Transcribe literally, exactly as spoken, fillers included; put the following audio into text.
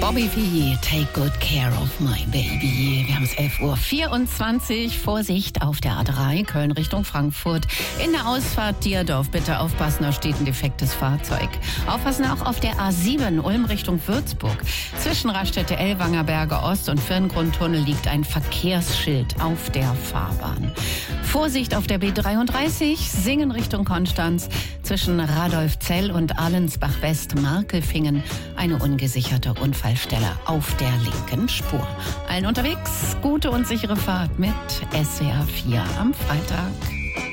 Bobby V, Take Good Care of My Baby. Wir haben es elf Uhr vierundzwanzig. Vorsicht auf der A drei, Köln Richtung Frankfurt. In der Ausfahrt Dierdorf bitte aufpassen, da steht ein defektes Fahrzeug. Aufpassen auch auf der A sieben, Ulm Richtung Würzburg. Zwischen Raststätte Ellwangerberge Ost und Firngrundtunnel liegt ein Verkehrsschild auf der Fahrbahn. Vorsicht auf der B dreiunddreißig, Singen Richtung Konstanz. Zwischen Radolfzell und Allensbach West, Markelfingen, eine ungesicherte Unfallstelle auf der linken Spur. Allen unterwegs, gute und sichere Fahrt mit S W R vier am Freitag.